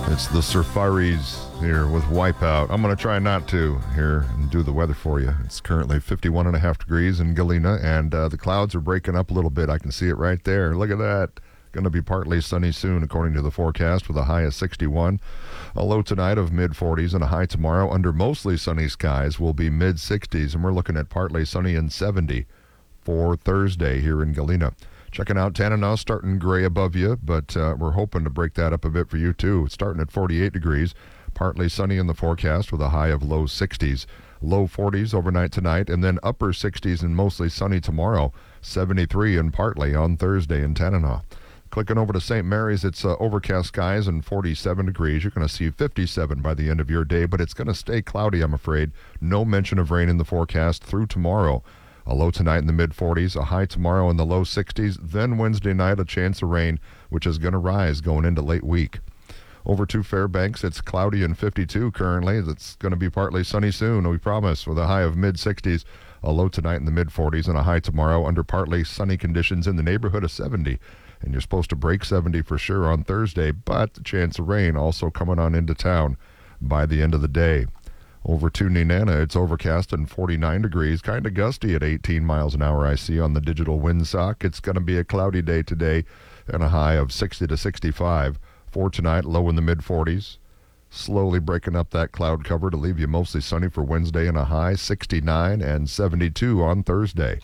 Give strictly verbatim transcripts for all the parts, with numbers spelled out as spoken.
It's the Surfaris here with Wipeout. I'm going to try not to here and do the weather for you. It's currently fifty-one and a half degrees in Galena, and uh, the clouds are breaking up a little bit. I can see it right there. Look at that. Going to be partly sunny soon, according to the forecast, with a high of sixty-one. A low tonight of mid forties and a high tomorrow under mostly sunny skies will be mid sixties, and we're looking at partly sunny and seventy for Thursday here in Galena. Checking out Tanana, starting gray above you, but uh, we're hoping to break that up a bit for you too. It's starting at forty-eight degrees, partly sunny in the forecast with a high of low sixties. Low forties overnight tonight, and then upper sixties and mostly sunny tomorrow. seventy-three and partly on Thursday in Tanana. Clicking over to Saint Mary's, it's uh, overcast skies and forty-seven degrees. You're going to see fifty-seven by the end of your day, but it's going to stay cloudy, I'm afraid. No mention of rain in the forecast through tomorrow. A low tonight in the mid forties, a high tomorrow in the low sixties, then Wednesday night a chance of rain, which is going to rise going into late week. Over to Fairbanks, it's cloudy and fifty-two currently. It's going to be partly sunny soon, we promise, with a high of mid sixties, a low tonight in the mid forties, and a high tomorrow under partly sunny conditions in the neighborhood of seventy. And you're supposed to break seventy for sure on Thursday, but the chance of rain also coming on into town by the end of the day. Over to Nenana, it's overcast and forty-nine degrees, kind of gusty at eighteen miles an hour I see on the digital windsock. It's going to be a cloudy day today and a high of sixty to sixty-five. For tonight, low in the mid forties. Slowly breaking up that cloud cover to leave you mostly sunny for Wednesday and a high sixty-nine and seventy-two on Thursday.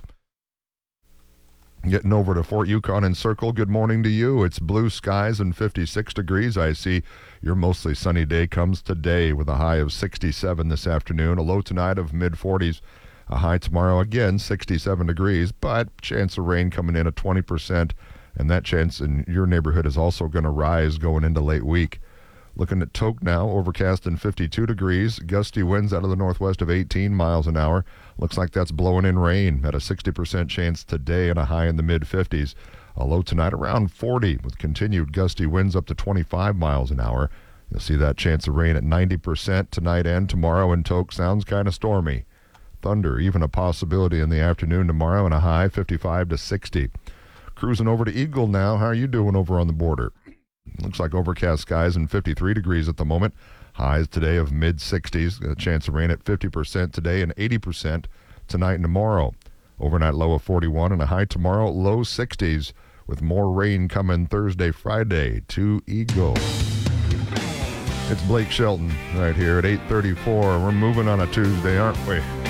Getting over to Fort Yukon and Circle, good morning to you. It's blue skies and fifty-six degrees I see. Your mostly sunny day comes today with a high of sixty-seven this afternoon, a low tonight of mid forties, a high tomorrow again sixty-seven degrees, but chance of rain coming in at twenty percent, and that chance in your neighborhood is also going to rise going into late week. Looking at Tok now, overcast and fifty-two degrees, gusty winds out of the northwest of eighteen miles an hour. Looks like that's blowing in rain at a sixty percent chance today and a high in the mid fifties. A low tonight around forty with continued gusty winds up to twenty-five miles an hour. You'll see that chance of rain at ninety percent tonight and tomorrow, and Tok sounds kind of stormy. Thunder, even a possibility in the afternoon tomorrow, and a high fifty-five to sixty. Cruising over to Eagle now. How are you doing over on the border? Looks like overcast skies and fifty-three degrees at the moment. Highs today of mid sixties. A chance of rain at fifty percent today and eighty percent tonight and tomorrow. Overnight low of forty-one and a high tomorrow, low sixties, with more rain coming Thursday, Friday to Eagle. It's Blake Shelton right here at eight thirty-four. We're moving on a Tuesday, aren't we?